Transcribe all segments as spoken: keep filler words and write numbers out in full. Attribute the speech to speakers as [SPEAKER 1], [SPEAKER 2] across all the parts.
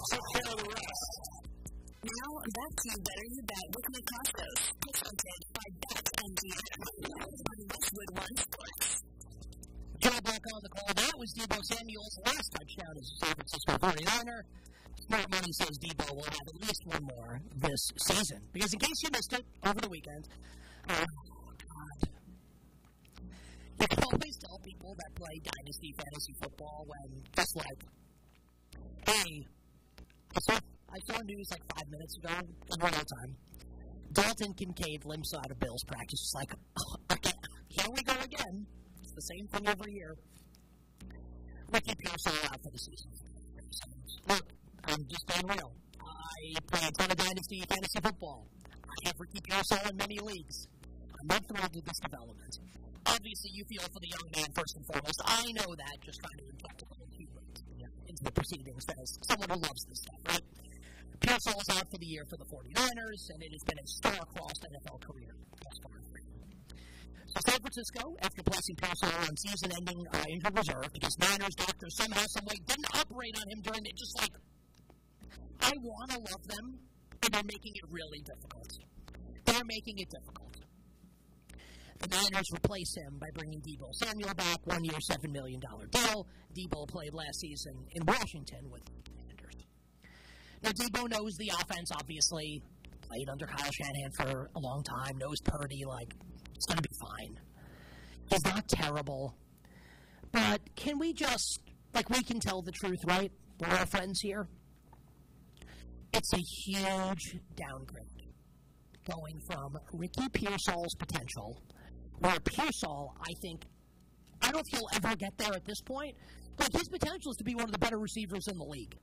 [SPEAKER 1] took care of the rest.
[SPEAKER 2] Now, back to Better You Bet with Nick Costos, presented by BetMGM on Westwood One Sports.
[SPEAKER 3] Joe Buck on the call. That was Deebo Samuel's last touchdown as a San Francisco forty-niner. Smart Money says Deebo will have at least one more this season. Because in case you missed it over the weekend, oh, God. You can always tell people that play Dynasty Fantasy Football when just like, hey, I saw, I saw news like five minutes ago in real time. Dalton Kincaid limps out of Bills practice. It's like, oh, okay, here we go again. It's the same thing every year. Ricky Pearsall out for the season. Look, I'm just being real. I play a ton of Dynasty Fantasy Football. I have Ricky Pearsall in many leagues. I'm not thrilled with this development. Obviously, you feel for the young man first and foremost. I know that, just trying to inject a little humor into the proceedings as someone who loves this stuff, right? Pearsall is out for the year for the forty-niners, and it has been a star-crossed N F L career thus far. So San Francisco, after placing Pearsall on season-ending uh, injured reserve, because Niners doctors somehow, someway didn't operate on him during the, just like, I want to love them, and they're making it really difficult. They're making it difficult. The Niners replace him by bringing Deebo Samuel back, one-year, seven million dollars deal. Deebo played last season in Washington with the Commanders. Now, Deebo knows the offense, obviously. Played under Kyle Shanahan for a long time. Knows Purdy, like, it's going to be fine. He's not terrible. But can we just, like, we can tell the truth, right? We're all friends here. It's a huge downgrade going from Ricky Pearsall's potential, where Pearsall, I think, I don't know if he'll ever get there at this point, but his potential is to be one of the better receivers in the league.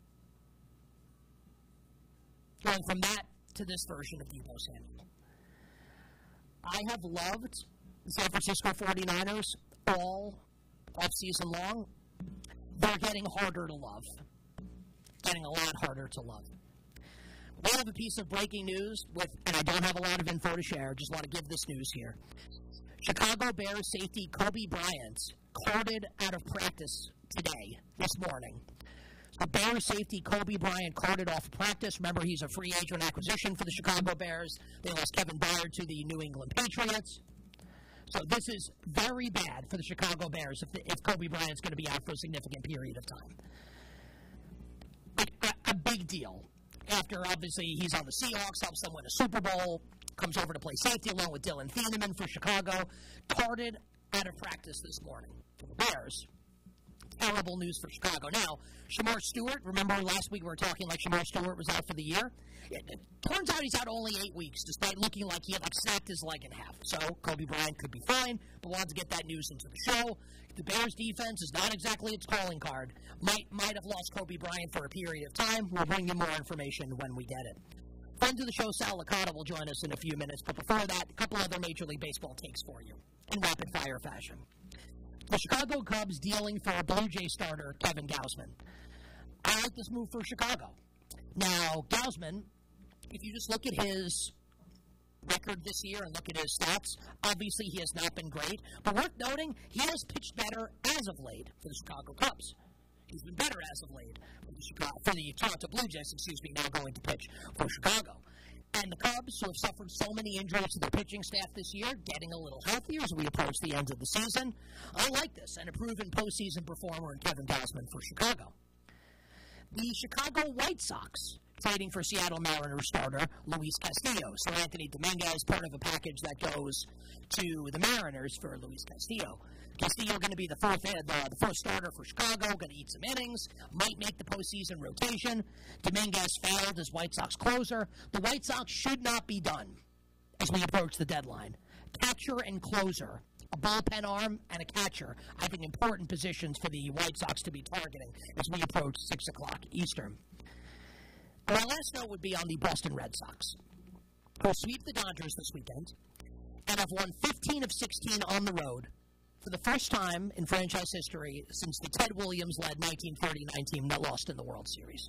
[SPEAKER 3] Going from that to this version of Deebo Samuel. I have loved the San Francisco forty-niners all offseason long. They're getting harder to love. Getting a lot harder to love. We have a piece of breaking news, with, and I don't have a lot of info to share, just want to give this news here. Chicago Bears safety Kobe Bryant carted out of practice today, this morning. The Bears safety Kobe Bryant carted off practice. Remember, he's a free agent acquisition for the Chicago Bears. They lost Kevin Byard to the New England Patriots. So this is very bad for the Chicago Bears if, the, if Kobe Bryant's going to be out for a significant period of time. A, a, a big deal. After, obviously, he's on the Seahawks, helps them win a Super Bowl, comes over to play safety along with Dylan Thieneman for Chicago, carted out of practice this morning for the Bears. Terrible news for Chicago. Now, Shamar Stewart, remember last week we were talking like Shamar Stewart was out for the year? It, it turns out he's out only eight weeks, despite looking like he had like snapped his leg in half. So Kobe Bryant could be fine, but wanted to get that news into the show. The Bears defense is not exactly its calling card. Might might have lost Kobe Bryant for a period of time. We'll bring you more information when we get it. Friend of the show, Sal Licata, will join us in a few minutes, but before that, a couple other Major League Baseball takes for you in rapid-fire fashion. The Chicago Cubs dealing for a Blue Jay starter, Kevin Gausman. I like this move for Chicago. Now, Gausman, if you just look at his record this year and look at his stats, obviously he has not been great, but worth noting, he has pitched better as of late for the Chicago Cubs. He's been better as of late for the, Chicago, for the Toronto Blue Jays, excuse me, now going to pitch for Chicago. And the Cubs, who have suffered so many injuries to their pitching staff this year, getting a little healthier as we approach the end of the season. I like this, and a proven postseason performer in Kevin Gausman for Chicago. The Chicago White Sox, trading for Seattle Mariners starter Luis Castillo. So Anthony Dominguez, part of a package that goes to the Mariners for Luis Castillo. Castillo going to be the first, uh, the first starter for Chicago, going to eat some innings, might make the postseason rotation. Dominguez failed as White Sox closer. The White Sox should not be done as we approach the deadline. Catcher and closer, a bullpen arm and a catcher, I think important positions for the White Sox to be targeting as we approach six o'clock Eastern. And my last note would be on the Boston Red Sox. They'll sweep the Dodgers this weekend and have won fifteen of sixteen on the road for the first time in franchise history since the Ted Williams-led nineteen thirty-nine team that lost in the World Series.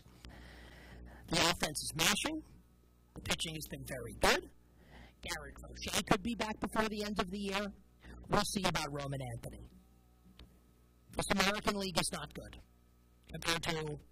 [SPEAKER 3] The offense is mashing. The pitching has been very good. Garrett Crochet could be back before the end of the year. We'll see about Roman Anthony. This American League is not good compared to